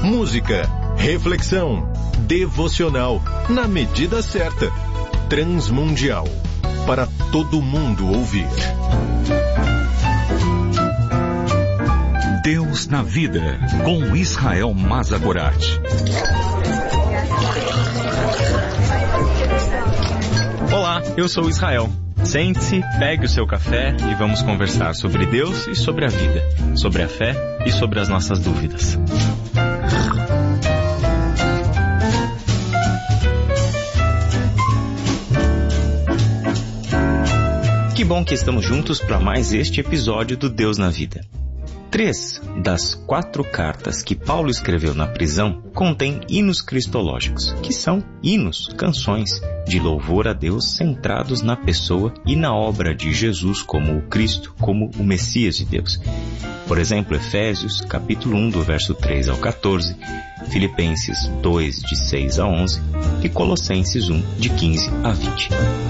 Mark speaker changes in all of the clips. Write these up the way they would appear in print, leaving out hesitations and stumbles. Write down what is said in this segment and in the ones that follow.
Speaker 1: música, reflexão, devocional, na medida certa. Transmundial, para todo mundo ouvir.
Speaker 2: Deus na Vida, com Israel Mazagorat.
Speaker 3: Olá, eu sou Israel. Sente-se, pegue o seu café e vamos conversar sobre Deus e sobre a vida, sobre a fé e sobre as nossas dúvidas. Que bom que estamos juntos para mais este episódio do Deus na Vida. 3 das 4 cartas que Paulo escreveu na prisão contêm hinos cristológicos, que são hinos, canções de louvor a Deus centrados na pessoa e na obra de Jesus como o Cristo, como o Messias de Deus. Por exemplo, Efésios, capítulo 1, do verso 3 ao 14, Filipenses 2, de 6 a 11 e Colossenses 1, de 15 a 20.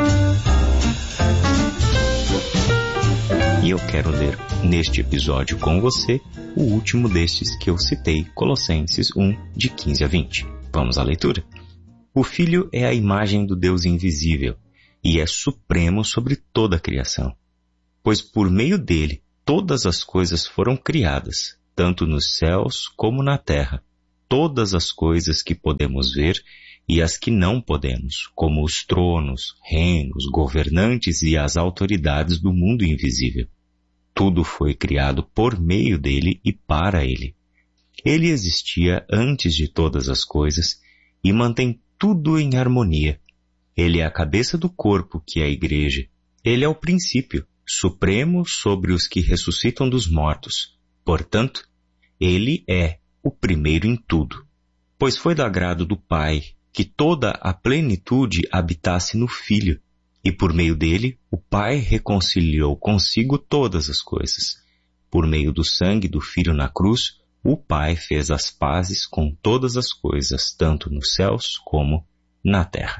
Speaker 3: E eu quero ler neste episódio com você o último destes que eu citei, Colossenses 1, de 15 a 20. Vamos à leitura? O Filho é a imagem do Deus invisível e é supremo sobre toda a criação. Pois por meio dele todas as coisas foram criadas, tanto nos céus como na terra. Todas as coisas que podemos ver e as que não podemos, como os tronos, reinos, governantes e as autoridades do mundo invisível. Tudo foi criado por meio dele e para ele. Ele existia antes de todas as coisas e mantém tudo em harmonia. Ele é a cabeça do corpo, que é a igreja. Ele é o princípio, supremo sobre os que ressuscitam dos mortos. Portanto, ele é o primeiro em tudo. Pois foi do agrado do Pai que toda a plenitude habitasse no Filho, e por meio dele, o Pai reconciliou consigo todas as coisas. Por meio do sangue do Filho na cruz, o Pai fez as pazes com todas as coisas, tanto nos céus como na terra.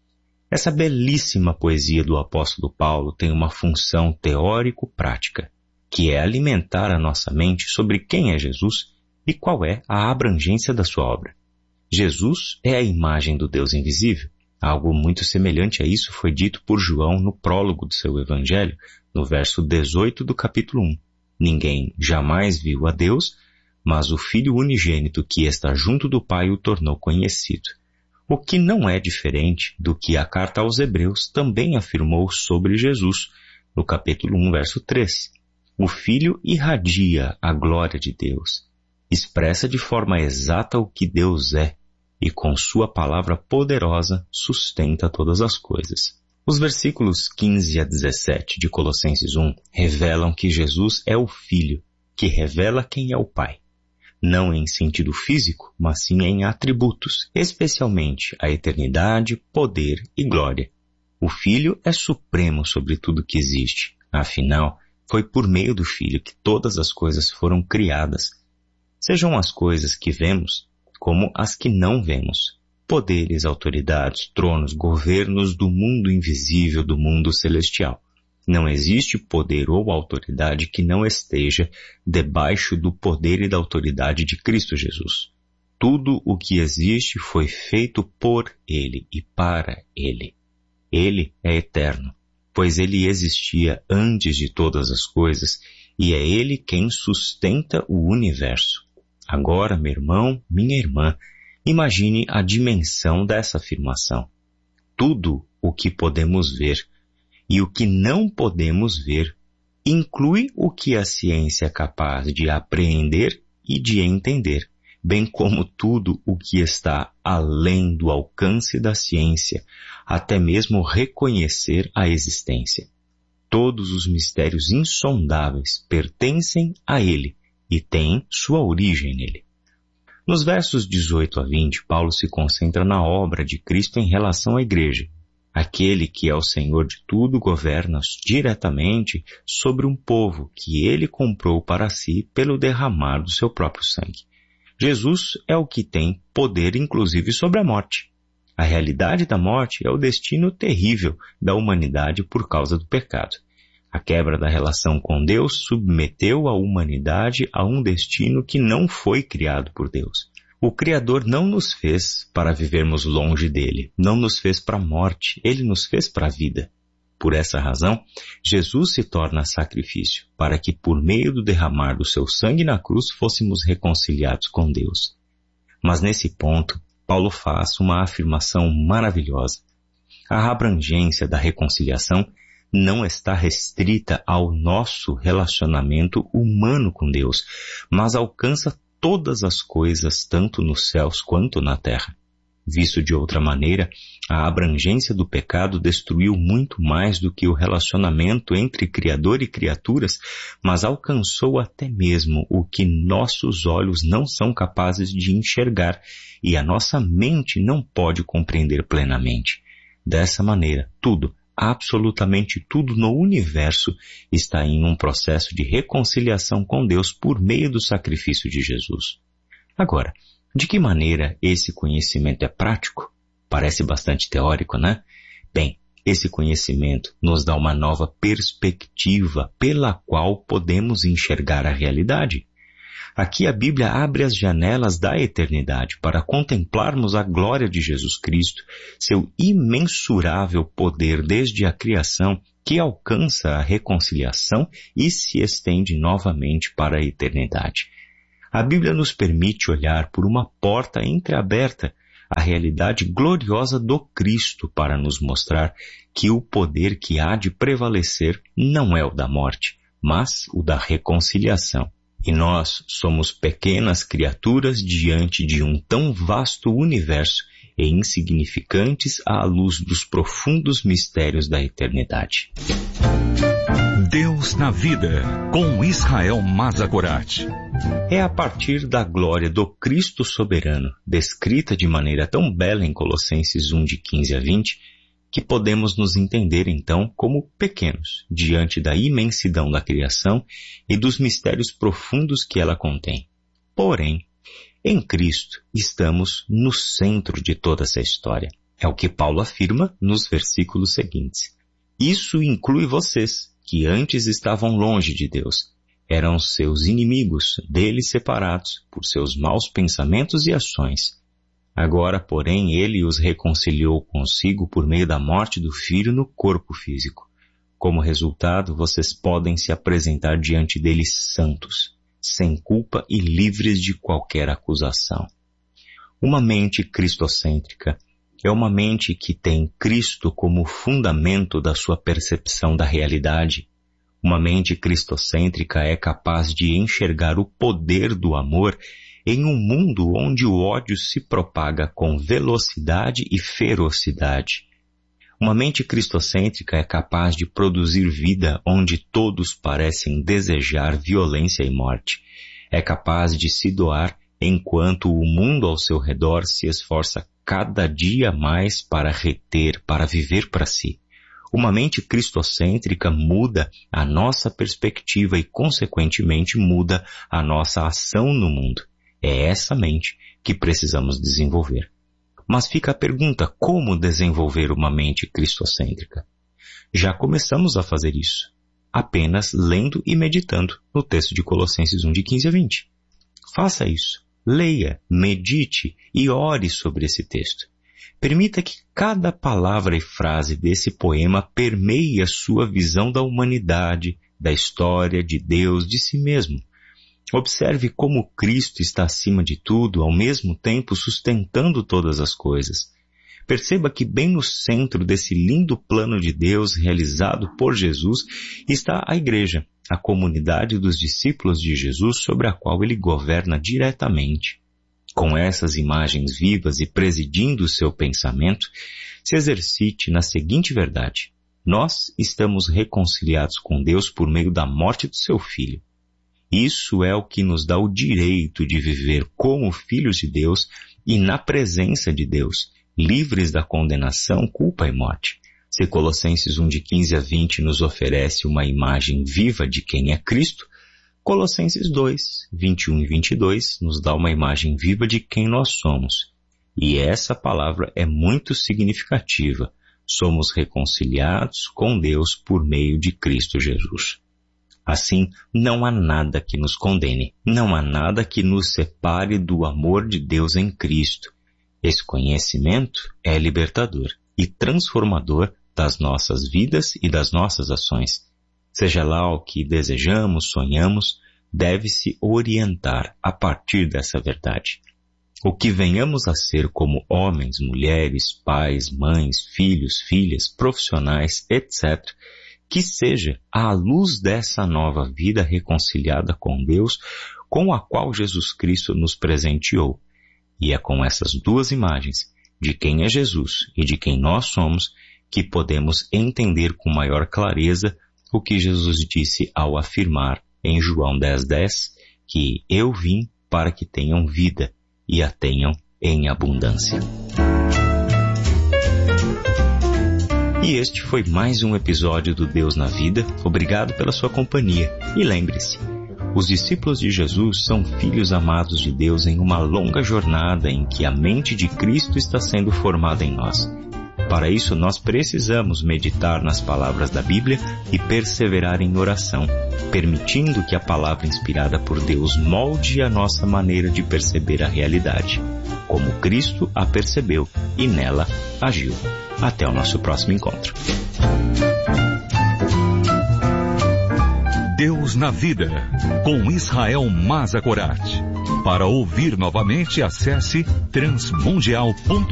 Speaker 3: Essa belíssima poesia do apóstolo Paulo tem uma função teórico-prática, que é alimentar a nossa mente sobre quem é Jesus e qual é a abrangência da sua obra. Jesus é a imagem do Deus invisível. Algo muito semelhante a isso foi dito por João no prólogo do seu evangelho, no verso 18 do capítulo 1. Ninguém jamais viu a Deus, mas o Filho unigênito que está junto do Pai o tornou conhecido. O que não é diferente do que a carta aos Hebreus também afirmou sobre Jesus, no capítulo 1, verso 3. O Filho irradia a glória de Deus, expressa de forma exata o que Deus é, e com sua palavra poderosa sustenta todas as coisas. Os versículos 15 a 17 de Colossenses 1 revelam que Jesus é o Filho, que revela quem é o Pai. Não em sentido físico, mas sim em atributos, especialmente a eternidade, poder e glória. O Filho é supremo sobre tudo que existe. Afinal, foi por meio do Filho que todas as coisas foram criadas. Sejam as coisas que vemos, como as que não vemos. Poderes, autoridades, tronos, governos do mundo invisível, do mundo celestial. Não existe poder ou autoridade que não esteja debaixo do poder e da autoridade de Cristo Jesus. Tudo o que existe foi feito por Ele e para Ele. Ele é eterno, pois Ele existia antes de todas as coisas e é Ele quem sustenta o universo. Agora, meu irmão, minha irmã, imagine a dimensão dessa afirmação. Tudo o que podemos ver e o que não podemos ver inclui o que a ciência é capaz de apreender e de entender, bem como tudo o que está além do alcance da ciência, até mesmo reconhecer a existência. Todos os mistérios insondáveis pertencem a Ele e têm sua origem nele. Nos versos 18 a 20, Paulo se concentra na obra de Cristo em relação à igreja. Aquele que é o Senhor de tudo governa diretamente sobre um povo que ele comprou para si pelo derramar do seu próprio sangue. Jesus é o que tem poder inclusive sobre a morte. A realidade da morte é o destino terrível da humanidade por causa do pecado. A quebra da relação com Deus submeteu a humanidade a um destino que não foi criado por Deus. O Criador não nos fez para vivermos longe dele, não nos fez para a morte, ele nos fez para a vida. Por essa razão, Jesus se torna sacrifício, para que por meio do derramar do seu sangue na cruz fôssemos reconciliados com Deus. Mas nesse ponto, Paulo faz uma afirmação maravilhosa. A abrangência da reconciliação não está restrita ao nosso relacionamento humano com Deus, mas alcança todas as coisas, tanto nos céus quanto na terra. Visto de outra maneira, a abrangência do pecado destruiu muito mais do que o relacionamento entre Criador e criaturas, mas alcançou até mesmo o que nossos olhos não são capazes de enxergar e a nossa mente não pode compreender plenamente. Dessa maneira, tudo, absolutamente tudo no universo está em um processo de reconciliação com Deus por meio do sacrifício de Jesus. Agora, de que maneira esse conhecimento é prático? Parece bastante teórico, né? Bem, esse conhecimento nos dá uma nova perspectiva pela qual podemos enxergar a realidade. Aqui a Bíblia abre as janelas da eternidade para contemplarmos a glória de Jesus Cristo, seu imensurável poder desde a criação que alcança a reconciliação e se estende novamente para a eternidade. A Bíblia nos permite olhar por uma porta entreaberta a realidade gloriosa do Cristo para nos mostrar que o poder que há de prevalecer não é o da morte, mas o da reconciliação. E nós somos pequenas criaturas diante de um tão vasto universo e insignificantes à luz dos profundos mistérios da eternidade.
Speaker 2: Deus na vida, com Israel Mazagorat.
Speaker 3: É a partir da glória do Cristo soberano, descrita de maneira tão bela em Colossenses 1, de 15 a 20, que podemos nos entender então como pequenos, diante da imensidão da criação e dos mistérios profundos que ela contém. Porém, em Cristo estamos no centro de toda essa história. É o que Paulo afirma nos versículos seguintes. Isso inclui vocês, que antes estavam longe de Deus. Eram seus inimigos, dele separados, por seus maus pensamentos e ações. Agora, porém, ele os reconciliou consigo por meio da morte do Filho no corpo físico. Como resultado, vocês podem se apresentar diante dele santos, sem culpa e livres de qualquer acusação. Uma mente cristocêntrica é uma mente que tem Cristo como fundamento da sua percepção da realidade. Uma mente cristocêntrica é capaz de enxergar o poder do amor em um mundo onde o ódio se propaga com velocidade e ferocidade. Uma mente cristocêntrica é capaz de produzir vida onde todos parecem desejar violência e morte. É capaz de se doar enquanto o mundo ao seu redor se esforça cada dia mais para reter, para viver para si. Uma mente cristocêntrica muda a nossa perspectiva e, consequentemente, muda a nossa ação no mundo. É essa mente que precisamos desenvolver. Mas fica a pergunta, como desenvolver uma mente cristocêntrica? Já começamos a fazer isso, apenas lendo e meditando no texto de Colossenses 1, de 15 a 20. Faça isso, leia, medite e ore sobre esse texto. Permita que cada palavra e frase desse poema permeie a sua visão da humanidade, da história, de Deus, de si mesmo. Observe como Cristo está acima de tudo, ao mesmo tempo sustentando todas as coisas. Perceba que bem no centro desse lindo plano de Deus realizado por Jesus está a igreja, a comunidade dos discípulos de Jesus sobre a qual ele governa diretamente. Com essas imagens vivas e presidindo o seu pensamento, se exercite na seguinte verdade: nós estamos reconciliados com Deus por meio da morte do seu Filho. Isso é o que nos dá o direito de viver como filhos de Deus e na presença de Deus, livres da condenação, culpa e morte. Se Colossenses 1, de 15 a 20 nos oferece uma imagem viva de quem é Cristo, Colossenses 2, 21 e 22 nos dá uma imagem viva de quem nós somos. E essa palavra é muito significativa. Somos reconciliados com Deus por meio de Cristo Jesus. Assim, não há nada que nos condene, não há nada que nos separe do amor de Deus em Cristo. Esse conhecimento é libertador e transformador das nossas vidas e das nossas ações. Seja lá o que desejamos, sonhamos, deve-se orientar a partir dessa verdade. O que venhamos a ser como homens, mulheres, pais, mães, filhos, filhas, profissionais, etc., que seja à luz dessa nova vida reconciliada com Deus, com a qual Jesus Cristo nos presenteou. E é com essas duas imagens, de quem é Jesus e de quem nós somos, que podemos entender com maior clareza o que Jesus disse ao afirmar em João 10:10, que eu vim para que tenham vida e a tenham em abundância. E este foi mais um episódio do Deus na Vida. Obrigado pela sua companhia. E lembre-se, os discípulos de Jesus são filhos amados de Deus em uma longa jornada em que a mente de Cristo está sendo formada em nós. Para isso, nós precisamos meditar nas palavras da Bíblia e perseverar em oração, permitindo que a palavra inspirada por Deus molde a nossa maneira de perceber a realidade, como Cristo a percebeu e nela agiu. Até o nosso próximo encontro.
Speaker 2: Deus na Vida, com Israel Mazagorat. Para ouvir novamente, acesse transmundial.com.